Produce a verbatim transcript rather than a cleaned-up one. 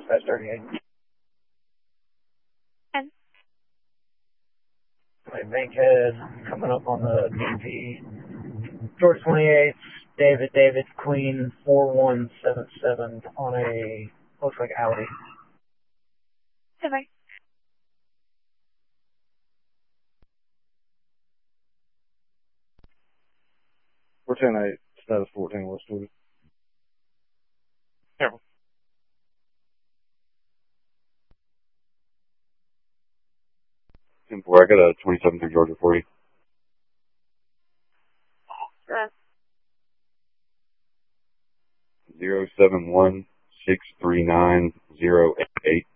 dispatch thirty-eight. And? My Bankhead coming up on the D M V. George twenty-eight, David, David, Queen, four one seven seven on a, looks like Audi. Okay. four ten eight, status fourteen West Georgia. Careful. ten four, I got a twenty-seven through Georgia for you. Uh, zero seven one six three nine zero eight eight.